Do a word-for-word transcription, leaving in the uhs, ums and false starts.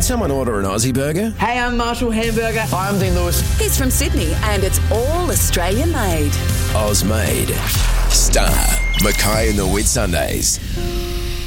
someone order an Aussie burger? Hey, I'm Marshall Hamburger. Hi, I'm Dean Lewis. He's from Sydney and it's all Australian made. Oz made. Star. Mackay and the Whitsundays.